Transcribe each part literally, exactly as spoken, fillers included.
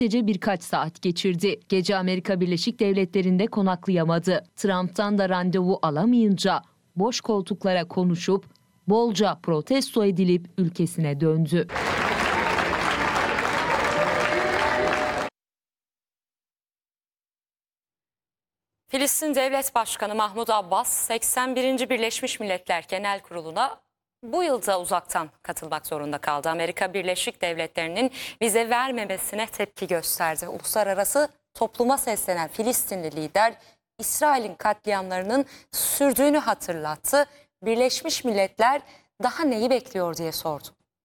Sadece birkaç saat geçirdi. Gece Amerika Birleşik Devletleri'nde konaklayamadı. Trump'tan da randevu alamayınca boş koltuklara konuşup bolca protesto edilip ülkesine döndü. Filistin Devlet Başkanı Mahmut Abbas, seksen birinci Birleşmiş Milletler Genel Kurulu'na bu yılda uzaktan katılmak zorunda kaldı. Amerika Birleşik Devletleri'nin vize vermemesine tepki gösterdi. Uluslararası topluma seslenen Filistinli lider, İsrail'in katliamlarının sürdüğünü hatırlattı. Birleşmiş Milletler daha neyi bekliyor diye sordu.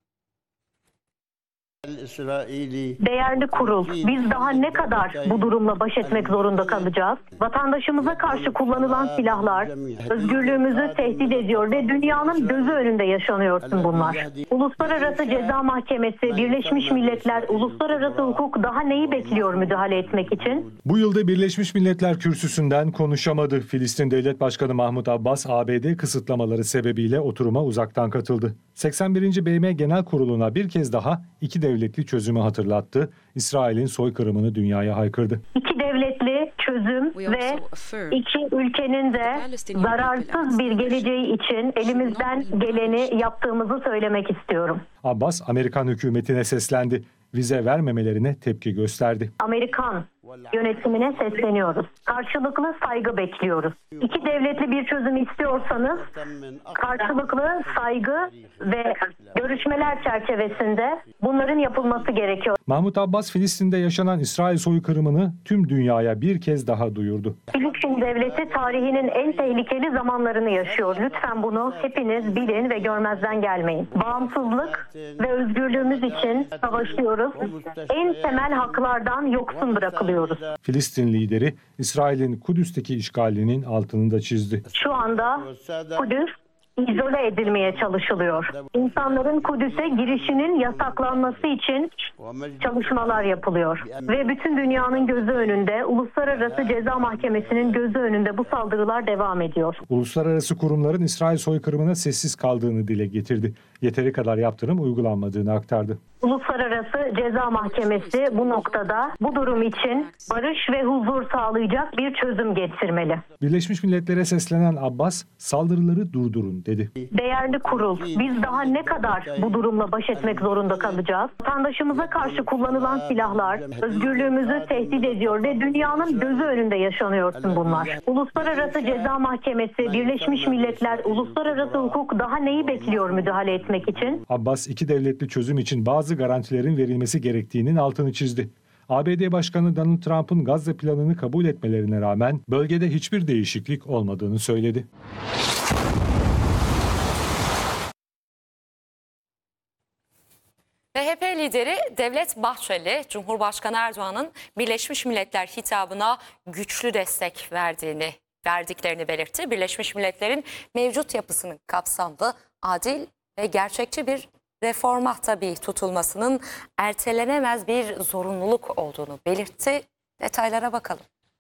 Değerli kurul, biz daha ne kadar bu durumla baş etmek zorunda kalacağız? Vatandaşımıza karşı kullanılan silahlar özgürlüğümüzü tehdit ediyor ve dünyanın gözü önünde yaşanıyorsun bunlar. Uluslararası Ceza Mahkemesi, Birleşmiş Milletler, uluslararası hukuk daha neyi bekliyor müdahale etmek için? Bu yılda Birleşmiş Milletler kürsüsünden konuşamadı. Filistin Devlet Başkanı Mahmut Abbas, A B D kısıtlamaları sebebiyle oturuma uzaktan katıldı. seksen birinci B M Genel Kurulu'na bir kez daha iki devletli çözümü hatırlattı. İsrail'in soykırımını dünyaya haykırdı. İki devletli çözüm ve iki ülkenin de zararsız bir geleceği için elimizden geleni yaptığımızı söylemek istiyorum. Abbas, Amerikan hükümetine seslendi. Vize vermemelerine tepki gösterdi. Amerikan yönetimine sesleniyoruz. Karşılıklı saygı bekliyoruz. İki devletli bir çözüm istiyorsanız karşılıklı saygı ve görüşmeler çerçevesinde bunların yapılması gerekiyor. Mahmut Abbas, Filistin'de yaşanan İsrail soykırımını tüm dünyaya bir kez daha duyurdu. Filistin devleti tarihinin en tehlikeli zamanlarını yaşıyor. Lütfen bunu hepiniz bilin ve görmezden gelmeyin. Bağımsızlık ve özgürlüğümüz için savaşıyoruz. En temel haklardan yoksun bırakılıyoruz. Filistin lideri İsrail'in Kudüs'teki işgalinin altını da çizdi. Şu anda Kudüs izole edilmeye çalışılıyor. İnsanların Kudüs'e girişinin yasaklanması için çalışmalar yapılıyor. Ve bütün dünyanın gözü önünde, Uluslararası Ceza Mahkemesi'nin gözü önünde bu saldırılar devam ediyor. Uluslararası kurumların İsrail soykırımına sessiz kaldığını dile getirdi. Yeteri kadar yaptırım uygulanmadığını aktardı. Uluslararası Ceza Mahkemesi bu noktada bu durum için barış ve huzur sağlayacak bir çözüm getirmeli. Birleşmiş Milletler'e seslenen Abbas, saldırıları durdurun dedi. Değerli kurul, biz daha ne kadar bu durumla baş etmek zorunda kalacağız? Vatandaşımıza karşı kullanılan silahlar özgürlüğümüzü tehdit ediyor ve dünyanın gözü önünde yaşanıyorsun bunlar. Uluslararası Ceza Mahkemesi, Birleşmiş Milletler, uluslararası hukuk daha neyi bekliyor müdahale etmek için? Abbas, iki devletli çözüm için bazı garantilerin verilmesi gerektiğinin altını çizdi. A B D Başkanı Donald Trump'ın Gazze planını kabul etmelerine rağmen bölgede hiçbir değişiklik olmadığını söyledi. C H P lideri Devlet Bahçeli, Cumhurbaşkanı Erdoğan'ın Birleşmiş Milletler hitabına güçlü destek verdiğini, verdiklerini belirtti. Birleşmiş Milletler'in mevcut yapısının kapsamlı, adil ve gerçekçi bir reforma tabi tutulmasının ertelenemez bir zorunluluk olduğunu belirtti. Detaylara bakalım.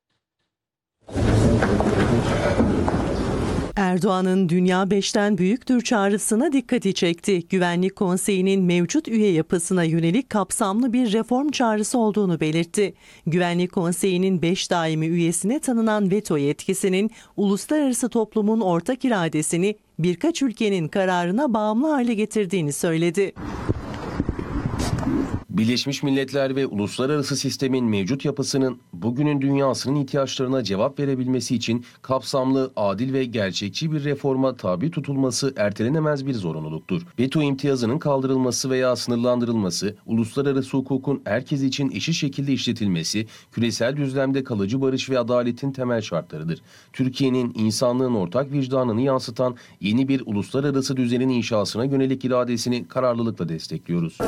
Erdoğan'ın Dünya beşten büyüktür çağrısına dikkati çekti. Güvenlik Konseyi'nin mevcut üye yapısına yönelik kapsamlı bir reform çağrısı olduğunu belirtti. Güvenlik Konseyi'nin beş daimi üyesine tanınan veto yetkisinin uluslararası toplumun ortak iradesini birkaç ülkenin kararına bağımlı hale getirdiğini söyledi. Birleşmiş Milletler ve uluslararası sistemin mevcut yapısının bugünün dünyasının ihtiyaçlarına cevap verebilmesi için kapsamlı, adil ve gerçekçi bir reforma tabi tutulması ertelenemez bir zorunluluktur. Veto imtiyazının kaldırılması veya sınırlandırılması, uluslararası hukukun herkes için eşit şekilde işletilmesi, küresel düzlemde kalıcı barış ve adaletin temel şartlarıdır. Türkiye'nin insanlığın ortak vicdanını yansıtan yeni bir uluslararası düzenin inşasına yönelik iradesini kararlılıkla destekliyoruz.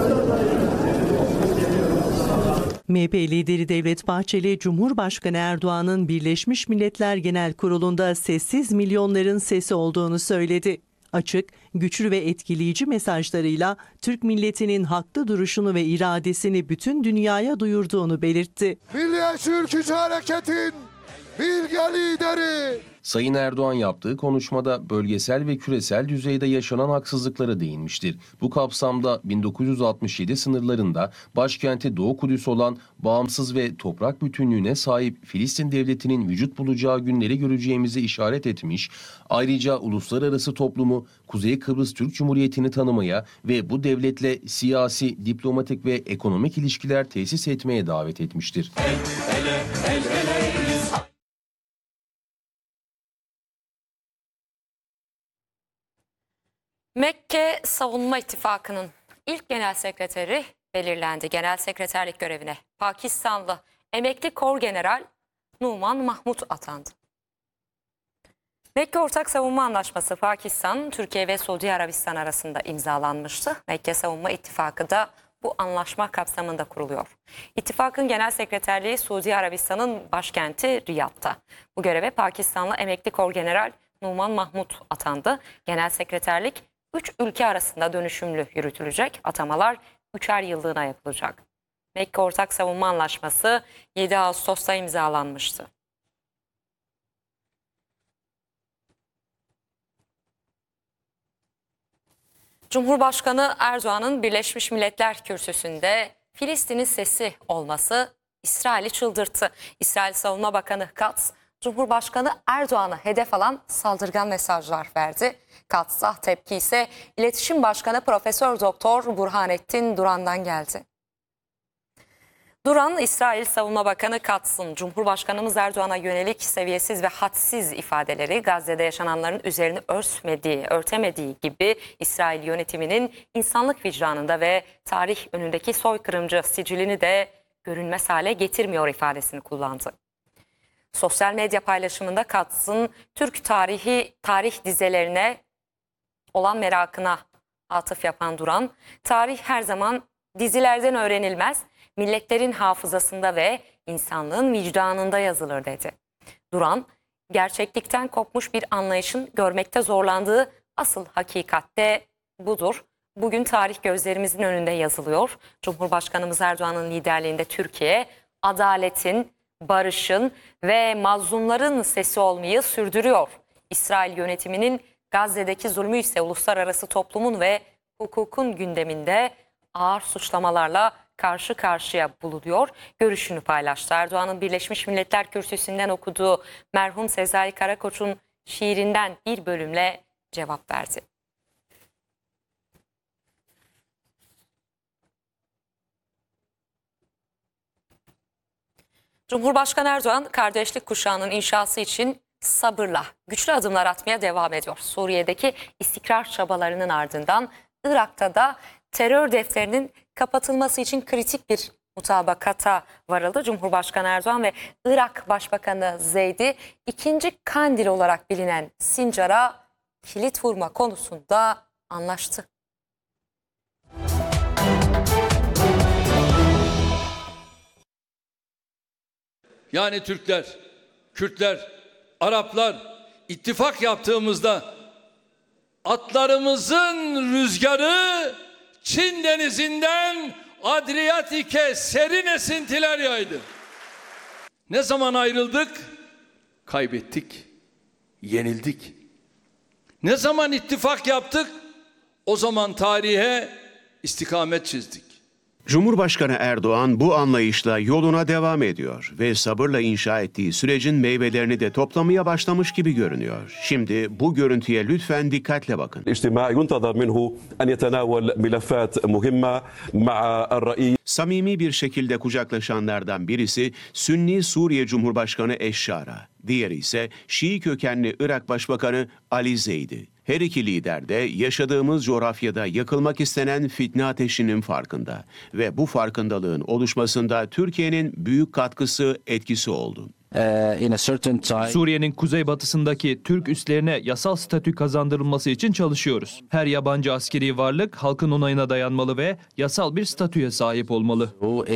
M H P lideri Devlet Bahçeli, Cumhurbaşkanı Erdoğan'ın Birleşmiş Milletler Genel Kurulu'nda sessiz milyonların sesi olduğunu söyledi. Açık, güçlü ve etkileyici mesajlarıyla Türk milletinin haklı duruşunu ve iradesini bütün dünyaya duyurduğunu belirtti. Milliyetçi Ülkücü Hareket'in bilge lideri Sayın Erdoğan yaptığı konuşmada bölgesel ve küresel düzeyde yaşanan haksızlıklara değinmiştir. Bu kapsamda bin dokuz yüz altmış yedi sınırlarında başkenti Doğu Kudüs olan bağımsız ve toprak bütünlüğüne sahip Filistin Devleti'nin vücut bulacağı günleri göreceğimizi işaret etmiş, ayrıca uluslararası toplumu Kuzey Kıbrıs Türk Cumhuriyeti'ni tanımaya ve bu devletle siyasi, diplomatik ve ekonomik ilişkiler tesis etmeye davet etmiştir. El, ele, el, ele. Mekke Savunma İttifakı'nın ilk genel sekreteri belirlendi. Genel sekreterlik görevine Pakistanlı emekli Korgeneral Numan Mahmut atandı. Mekke Ortak Savunma Anlaşması Pakistan, Türkiye ve Suudi Arabistan arasında imzalanmıştı. Mekke Savunma İttifakı da bu anlaşma kapsamında kuruluyor. İttifakın genel sekreterliği Suudi Arabistan'ın başkenti Riyad'ta. Bu göreve Pakistanlı emekli Korgeneral Numan Mahmut atandı. Genel sekreterlik üç ülke arasında dönüşümlü yürütülecek. Atamalar üçer yıllığına yapılacak. Mekke Ortak Savunma Anlaşması yedi Ağustos'ta imzalanmıştı. Cumhurbaşkanı Erdoğan'ın Birleşmiş Milletler Kürsüsü'nde Filistin'in sesi olması İsrail'i çıldırttı. İsrail Savunma Bakanı Katz, Cumhurbaşkanı Erdoğan'ı hedef alan saldırgan mesajlar verdi. Katz'a tepki ise İletişim Başkanı Profesör Doktor Burhanettin Duran'dan geldi. Duran, İsrail Savunma Bakanı Katz'ın Cumhurbaşkanımız Erdoğan'a yönelik seviyesiz ve hadsiz ifadeleri Gazze'de yaşananların üzerini örtmediği, örtemediği gibi İsrail yönetiminin insanlık vicdanında ve tarih önündeki soykırımcı sicilini de görünmez hale getirmiyor ifadesini kullandı. Sosyal medya paylaşımında Katz'ın Türk tarihi tarih dizelerine olan merakına atıf yapan Duran, tarih her zaman dizilerden öğrenilmez, milletlerin hafızasında ve insanlığın vicdanında yazılır dedi. Duran, gerçeklikten kopmuş bir anlayışın görmekte zorlandığı asıl hakikatte budur. Bugün tarih gözlerimizin önünde yazılıyor. Cumhurbaşkanımız Erdoğan'ın liderliğinde Türkiye, adaletin, barışın ve mazlumların sesi olmayı sürdürüyor. İsrail yönetiminin Gazze'deki zulmü ise uluslararası toplumun ve hukukun gündeminde ağır suçlamalarla karşı karşıya bulunuyor. Görüşünü paylaştı. Erdoğan'ın Birleşmiş Milletler Kürsüsü'nden okuduğu merhum Sezai Karakoç'un şiirinden bir bölümle cevap verdi. Cumhurbaşkanı Erdoğan, kardeşlik kuşağının inşası için sabırla, güçlü adımlar atmaya devam ediyor. Suriye'deki istikrar çabalarının ardından Irak'ta da terör defterinin kapatılması için kritik bir mutabakata varıldı. Cumhurbaşkanı Erdoğan ve Irak Başbakanı Zeydi ikinci Kandil olarak bilinen Sincar'a kilit vurma konusunda anlaştı. Yani Türkler, Kürtler, Araplar ittifak yaptığımızda atlarımızın rüzgarı Çin denizinden Adriyatik'e serin esintiler yaydı. Ne zaman ayrıldık? Kaybettik, yenildik. Ne zaman ittifak yaptık? O zaman tarihe istikamet çizdik. Cumhurbaşkanı Erdoğan bu anlayışla yoluna devam ediyor ve sabırla inşa ettiği sürecin meyvelerini de toplamaya başlamış gibi görünüyor. Şimdi bu görüntüye lütfen dikkatle bakın. Samimi bir şekilde kucaklaşanlardan birisi Sünni Suriye Cumhurbaşkanı Eşşara, diğeri ise Şii kökenli Irak Başbakanı Ali Zeydi. Her iki lider de yaşadığımız coğrafyada yakılmak istenen fitne ateşinin farkında ve bu farkındalığın oluşmasında Türkiye'nin büyük katkısı, etkisi oldu. Suriye'nin kuzeybatısındaki Türk üslerine yasal statü kazandırılması için çalışıyoruz. Her yabancı askeri varlık halkın onayına dayanmalı ve yasal bir statüye sahip olmalı.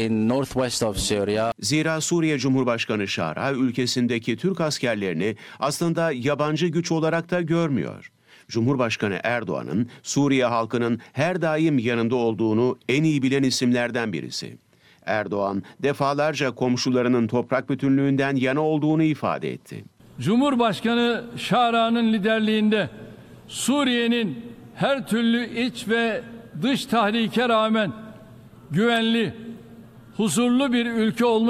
Zira Suriye Cumhurbaşkanı Şara ülkesindeki Türk askerlerini aslında yabancı güç olarak da görmüyor. Cumhurbaşkanı Erdoğan'ın Suriye halkının her daim yanında olduğunu en iyi bilen isimlerden birisi. Erdoğan defalarca komşularının toprak bütünlüğünden yana olduğunu ifade etti. Cumhurbaşkanı Şara'nın liderliğinde Suriye'nin her türlü iç ve dış tahrike rağmen güvenli, huzurlu bir ülke olma